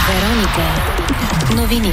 Вероника. Новини.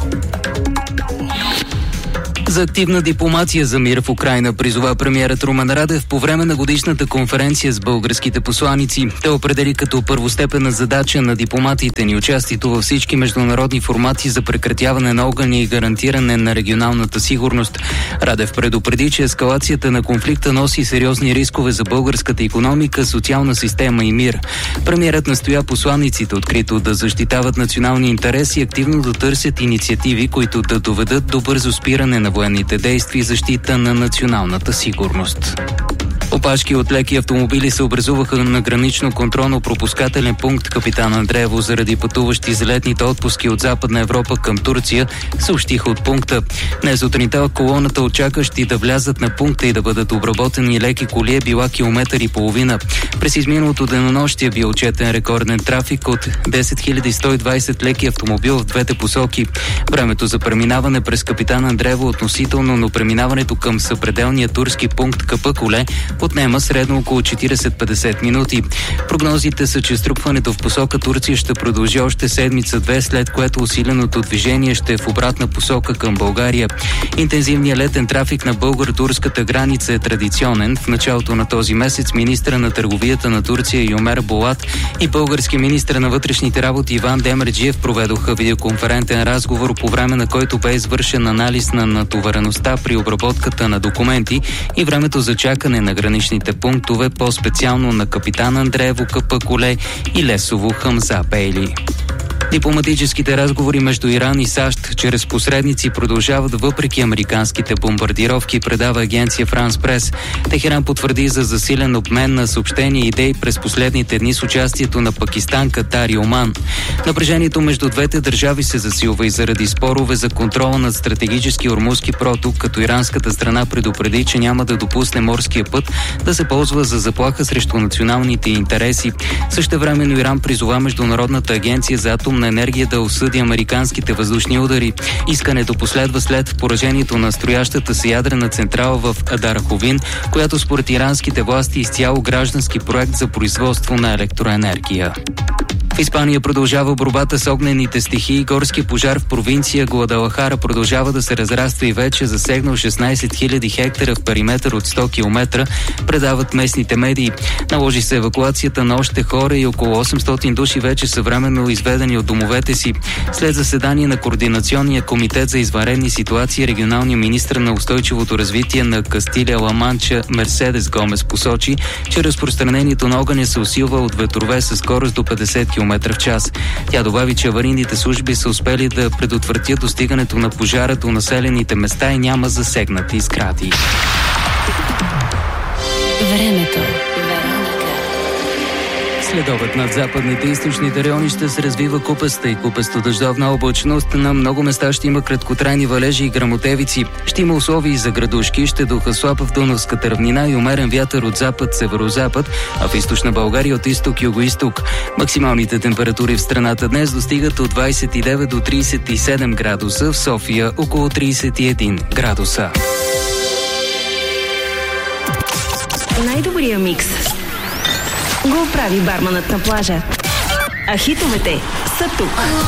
За активна дипломация за мир в Украйна призова премиерът Румен Радев по време на годишната конференция с българските посланици. Той определи като първостепенна задача на дипломатите ни участието във всички международни формати за прекратяване на огъня и гарантиране на регионалната сигурност. Радев предупреди, че ескалацията на конфликта носи сериозни рискове за българската икономика, социална система и мир. Премиерът настоя посланиците открито да защитават национални интереси и активно да търсят инициативи, които да доведат до бързо спиране на военните действия и защита на националната сигурност. Опашки от леки автомобили се образуваха на гранично-контролно-пропускателен пункт Капитан Андреево заради пътуващи за летните отпуски от Западна Европа към Турция, съобщиха от пункта. Днес сутринта колоната очакващи да влязат на пункта и да бъдат обработени леки коли е била 1,5 км. През изминалото денонощие бил отчетен рекорден трафик от 10 120 леки автомобил в двете посоки. Времето за преминаване през Капитан Андреево относително, но преминаването към съпределния турски пункт Капъкуле отнема средно около 40-50 минути. Прогнозите са, че струпването в посока Турция ще продължи още седмица-две, след което усиленото движение ще е в обратна посока към България. Интензивният летен трафик на българо-турската граница е традиционен. В началото на този месец министъра на търговията на Турция Юмер Болат и български министър на вътрешните работи Иван Демерджиев проведоха видеоконферентен разговор, по време на който бе извършен анализ на натовареността при обработката на документи и времето за чакане на граничните пунктове, по-специално на Капитан Андреево, Капъкуле и Лесово, Хамза Бейли. Дипломатическите разговори между Иран и САЩ чрез посредници продължават въпреки американските бомбардировки, предава агенция Франс Прес. Техеран потвърди за засилен обмен на съобщения и идеи през последните дни с участието на Пакистан, Катар и Оман. Напрежението между двете държави се засилва и заради спорове за контрола над стратегически Ормузски проток, като иранската страна предупреди, че няма да допусне морския път да се ползва за заплаха срещу националните интереси. Същевременно Иран призова Международната агенция за атомна енергия да осъди американските въздушни удари. Искането последва след поражението на строящата се ядрена централа в Адарховин, която според иранските власти изцяло граждански проект за производство на електроенергия. В Испания продължава борбата с огнените стихии. Горски пожар в провинция Гуадалахара продължава да се разраства и вече засегнал 16 000 хектара в периметър от 100 км, предават местните медии. Наложи се евакуацията на още хора и около 800 души вече са временно изведени от домовете си. След заседание на Координационния комитет за извънредни ситуации, регионалният министър на устойчивото развитие на Кастилия-Ла Манча Мерседес Гомес посочи, че разпространението на огъня се усилва от ветрове със скорост до 50 км в час. Тя добави, че аварийните служби са успели да предотвратят достигането на пожара до населените места и няма засегнати сгради. Времето. Следобед над западните и източните райони ще се развива купеста и купесто-дъждовна облачност. На много места ще има краткотрайни валежи и гръмотевици. Ще има условия и за градушки, ще духа слаб в Дунавската равнина и умерен вятър от запад-северозапад, а в източна България от изток-югоизток. Максималните температури в страната днес достигат от 29 до 37 градуса, в София около 31 градуса. Най-добрия микс го прави барманът на плажа. А хитовете са тук.